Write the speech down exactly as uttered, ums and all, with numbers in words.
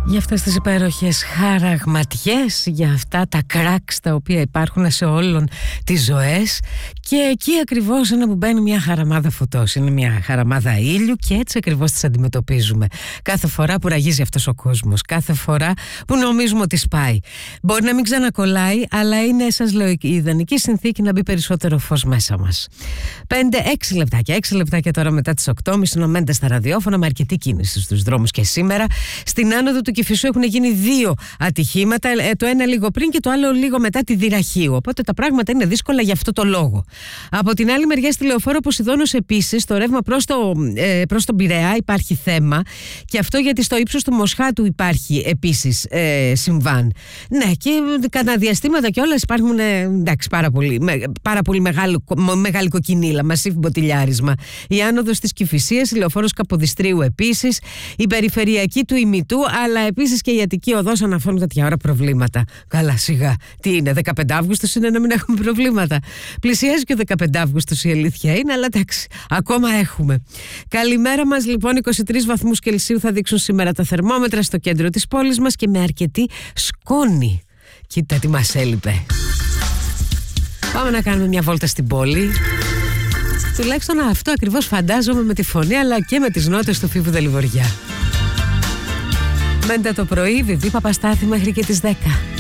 Για αυτές τις υπέροχες χαραγματιές, για αυτά τα κράξ τα οποία υπάρχουν σε όλων τις ζωές, και εκεί ακριβώς είναι που μπαίνει μια χαραμάδα φωτός, είναι μια χαραμάδα ήλιου, και έτσι ακριβώς τις αντιμετωπίζουμε κάθε φορά που ραγίζει αυτός ο κόσμος, κάθε φορά που νομίζουμε ότι σπάει. Μπορεί να μην ξανακολλάει, αλλά είναι, σας λέω, η ιδανική συνθήκη να μπει περισσότερο φως μέσα μας. πέντε έξι λεπτάκια, έξι λεπτάκια τώρα μετά τις οκτώ, μισονομέντες στα ραδιόφωνα, με αρκετή κίνηση στους δρόμους και σήμερα. Στην άνοδο του Κηφισού έχουν γίνει δύο ατυχήματα, το ένα λίγο πριν και το άλλο λίγο μετά τη Δυραχείου. Οπότε τα πράγματα είναι δύσκολα για αυτό το λόγο. Από την άλλη μεριά, στη Λεωφόρο Ποσειδώνος επίσης, το ρεύμα προς, το, ε, προς τον Πειραιά υπάρχει θέμα, και αυτό γιατί στο ύψος του Μοσχάτου υπάρχει επίσης ε, συμβάν. Ναι, και κατά διαστήματα κιόλας υπάρχουν ε, εντάξει, πάρα πολύ, με, πάρα πολύ μεγάλο, μεγάλη κοκκινίλα, μασίφ μποτιλιάρισμα. Η άνοδος της Κηφισίας, η Λεωφόρος Καποδιστρίου επίσης, η περιφερειακή του Ημιτού, αλλά επίσης και η Αττική Οδός αναφέρουν τέτοια ώρα προβλήματα. Καλά, σιγά. Τι είναι, δεκαπέντε Αυγούστου είναι να μην έχουμε προβλήματα? Πλησιάζει και ο δεκαπέντε Αυγούστου, η αλήθεια είναι, αλλά εντάξει, ακόμα έχουμε. Καλημέρα μας, λοιπόν. είκοσι τρεις βαθμούς Κελσίου θα δείξουν σήμερα τα θερμόμετρα στο κέντρο της πόλης μας, και με αρκετή σκόνη. Κοίτα τι μας έλειπε. Πάμε να κάνουμε μια βόλτα στην πόλη. Τουλάχιστον αυτό ακριβώς φαντάζομαι, με τη φωνή αλλά και με τις νότες του Φίβου Δελιβοριά. Μέντε το πρωί, Βιβί Παπαστάθη μέχρι και τις δέκα.